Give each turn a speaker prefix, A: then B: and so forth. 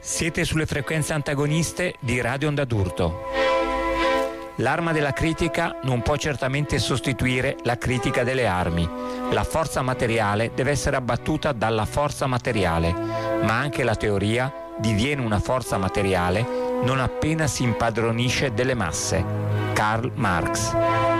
A: Siete sulle frequenze antagoniste di Radio Onda d'Urto. L'arma della critica non può certamente sostituire la critica delle armi. La forza materiale deve essere abbattuta dalla forza materiale, ma anche la teoria diviene una forza materiale non appena si impadronisce delle masse. Karl Marx.